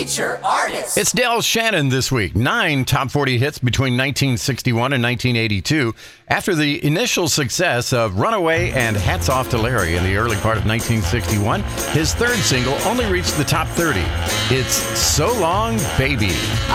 Feature Artist. It's Del Shannon this week. 9 top 40 hits between 1961 and 1982. After the initial success of Runaway and Hats Off to Larry in the early part of 1961, his third single only reached the top 30. It's So Long, Baby.